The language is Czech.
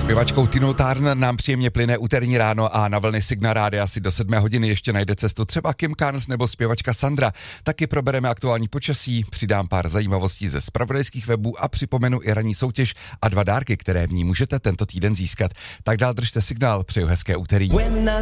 Zpěvačkou Tinou Turner nám příjemně plyne úterní ráno a na vlny Signál Rádia asi do 7 hodiny ještě najde cestu třeba Kim Carnes nebo zpěvačka Sandra. Taky probereme aktuální počasí, přidám pár zajímavostí ze zpravodajských webů a připomenu i ranní soutěž a 2 dárky, které v ní můžete tento týden získat. Tak dál držte Signál, přeju hezké úterý.